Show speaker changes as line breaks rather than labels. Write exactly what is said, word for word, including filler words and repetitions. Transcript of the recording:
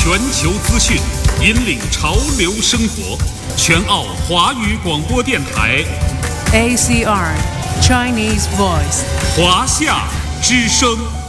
全球资讯，引领潮流生活。全澳华语广播电台
A C R Chinese Voice
华夏之声。